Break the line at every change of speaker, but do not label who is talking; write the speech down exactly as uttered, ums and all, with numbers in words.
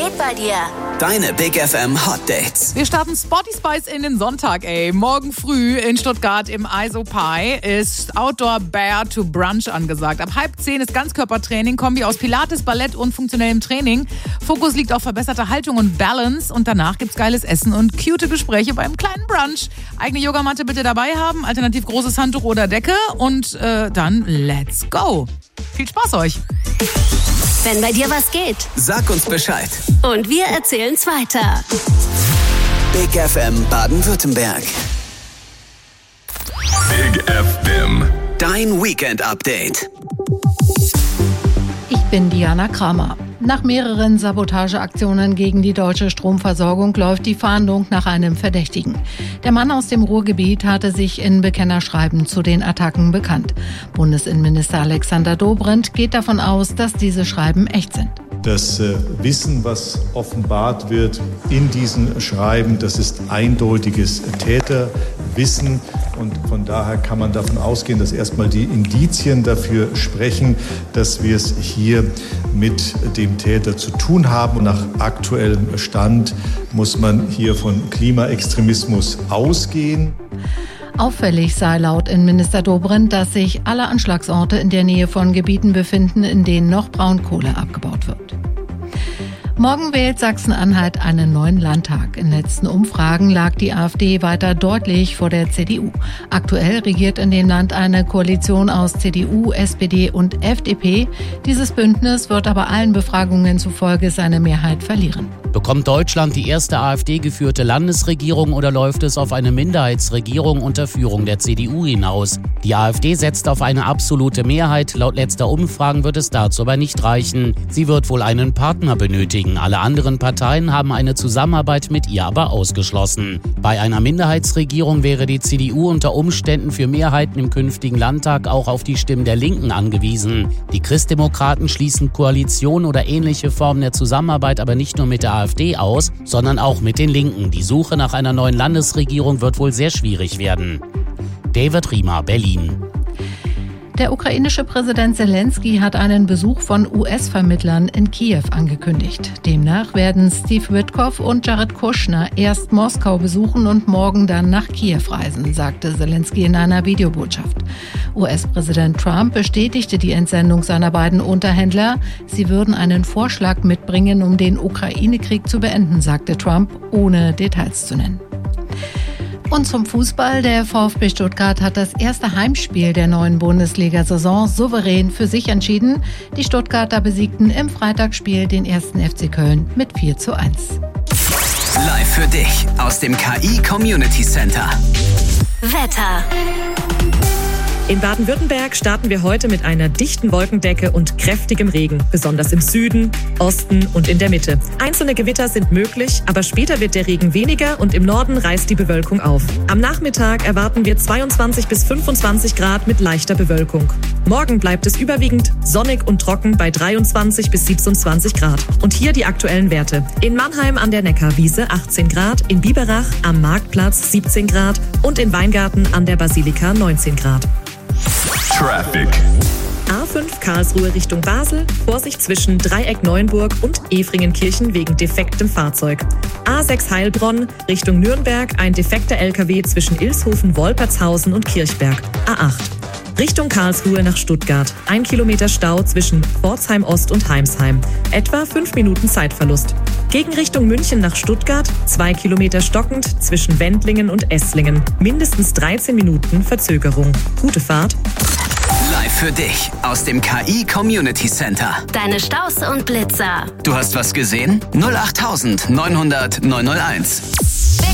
geht bei dir?
Deine Big F M Hot Dates.
Wir starten Spotty Spice in den Sonntag, ey. Morgen früh in Stuttgart im Isopai ist Outdoor Bear to Brunch angesagt. Ab halb zehn ist Ganzkörpertraining, Kombi aus Pilates, Ballett und funktionellem Training. Fokus liegt auf verbesserter Haltung und Balance. Und danach gibt's geiles Essen und cute Gespräche beim kleinen Brunch. Eigene Yogamatte bitte dabei haben, alternativ großes Handtuch oder Decke. Und äh, dann let's go. Viel Spaß euch.
Wenn bei dir was geht,
Sag uns Bescheid.
und wir erzählen's weiter.
Big F M Baden-Württemberg.
Big F M.
Dein Weekend-Update.
Ich bin Diana Kramer. Nach mehreren Sabotageaktionen gegen die deutsche Stromversorgung läuft die Fahndung nach einem Verdächtigen. Der Mann aus dem Ruhrgebiet hatte sich in Bekennerschreiben zu den Attacken bekannt. Bundesinnenminister Alexander Dobrindt geht davon aus, dass diese Schreiben echt sind.
Das äh, Wissen, was offenbart wird in diesen Schreiben, das ist eindeutiges Täterwissen. Und von daher kann man davon ausgehen, dass erstmal die Indizien dafür sprechen, dass wir es hier mit dem Täter zu tun haben. Und nach aktuellem Stand muss man hier von Klimaextremismus ausgehen.
Auffällig sei laut Innenminister Dobrindt, dass sich alle Anschlagsorte in der Nähe von Gebieten befinden, in denen noch Braunkohle abgebaut wird. Morgen wählt Sachsen-Anhalt einen neuen Landtag. In letzten Umfragen lag die AfD weiter deutlich vor der C D U. Aktuell regiert in dem Land eine Koalition aus C D U, S P D und F D P. Dieses Bündnis wird aber allen Befragungen zufolge seine Mehrheit verlieren.
Bekommt Deutschland die erste AfD-geführte Landesregierung oder läuft es auf eine Minderheitsregierung unter Führung der C D U hinaus? Die AfD setzt auf eine absolute Mehrheit. Laut letzter Umfragen wird es dazu aber nicht reichen. Sie wird wohl einen Partner benötigen. Alle anderen Parteien haben eine Zusammenarbeit mit ihr aber ausgeschlossen. Bei einer Minderheitsregierung wäre die C D U unter Umständen für Mehrheiten im künftigen Landtag auch auf die Stimmen der Linken angewiesen. Die Christdemokraten schließen Koalitionen oder ähnliche Formen der Zusammenarbeit aber nicht nur mit der AfD aus, sondern auch mit den Linken. Die Suche nach einer neuen Landesregierung wird wohl sehr schwierig werden. David Riemer, Berlin.
Der ukrainische Präsident Zelensky hat einen Besuch von U S-Vermittlern in Kiew angekündigt. Demnach werden Steve Witkoff und Jared Kushner erst Moskau besuchen und morgen dann nach Kiew reisen, sagte Zelensky in einer Videobotschaft. U S-Präsident Trump bestätigte die Entsendung seiner beiden Unterhändler. Sie würden einen Vorschlag mitbringen, um den Ukraine-Krieg zu beenden, sagte Trump, ohne Details zu nennen. Und zum Fußball. Der VfB Stuttgart hat das erste Heimspiel der neuen Bundesliga-Saison souverän für sich entschieden. Die Stuttgarter besiegten im Freitagsspiel den ersten F C Köln mit vier zu eins.
Live für dich aus dem K I Community Center.
Wetter.
In Baden-Württemberg starten wir heute mit einer dichten Wolkendecke und kräftigem Regen, besonders im Süden, Osten und in der Mitte. Einzelne Gewitter sind möglich, aber später wird der Regen weniger und im Norden reißt die Bewölkung auf. Am Nachmittag erwarten wir zweiundzwanzig bis fünfundzwanzig Grad mit leichter Bewölkung. Morgen bleibt es überwiegend sonnig und trocken bei dreiundzwanzig bis siebenundzwanzig Grad. Und hier die aktuellen Werte. In Mannheim an der Neckarwiese achtzehn Grad, in Biberach am Marktplatz siebzehn Grad und in Weingarten an der Basilika neunzehn Grad.
Traffic.
A fünf Karlsruhe Richtung Basel, Vorsicht zwischen Dreieck Neuenburg und Efringenkirchen wegen defektem Fahrzeug. A sechs Heilbronn Richtung Nürnberg, ein defekter L K W zwischen Ilshofen, Wolpertshausen und Kirchberg. A acht Richtung Karlsruhe nach Stuttgart, ein Kilometer Stau zwischen Pforzheim Ost und Heimsheim, etwa fünf Minuten Zeitverlust. Gegen Richtung München nach Stuttgart, zwei Kilometer stockend zwischen Wendlingen und Esslingen, mindestens dreizehn Minuten Verzögerung. Gute Fahrt.
Live für dich aus dem K I Community Center.
Deine Staus und Blitzer.
Du hast was gesehen? null acht neun null null neun null eins.